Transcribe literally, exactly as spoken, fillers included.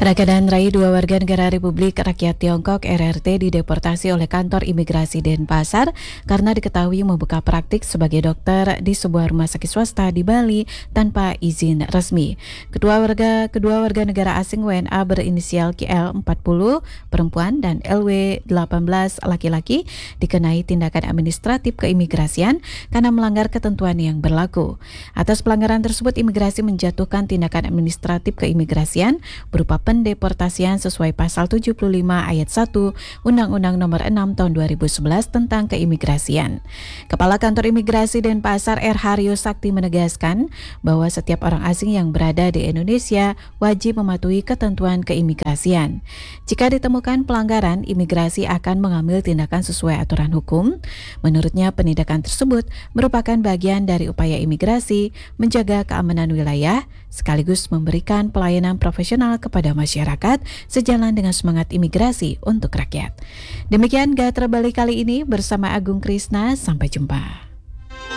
Raka dan Rai, dua warga negara Republik Rakyat Tiongkok R R T dideportasi oleh kantor imigrasi Denpasar karena diketahui membuka praktik sebagai dokter di sebuah rumah sakit swasta di Bali tanpa izin resmi. Kedua warga kedua warga negara asing W N A berinisial Q L empat puluh perempuan dan L W delapan belas laki-laki dikenai tindakan administratif keimigrasian karena melanggar ketentuan yang berlaku. Atas pelanggaran tersebut, imigrasi menjatuhkan tindakan administratif keimigrasian berupa pendeportasian sesuai pasal tujuh puluh lima ayat satu Undang-Undang Nomor enam Tahun dua ribu sebelas tentang keimigrasian. Kepala Kantor Imigrasi Denpasar R Haryo Sakti menegaskan bahwa setiap orang asing yang berada di Indonesia wajib mematuhi ketentuan keimigrasian. Jika ditemukan pelanggaran, imigrasi akan mengambil tindakan sesuai aturan hukum. Menurutnya, penindakan tersebut merupakan bagian dari upaya imigrasi menjaga keamanan wilayah sekaligus memberikan pelayanan profesional kepada masyarakat sejalan dengan semangat imigrasi untuk rakyat. Demikian Gatra Bali kali ini bersama Agung Krisna, sampai jumpa.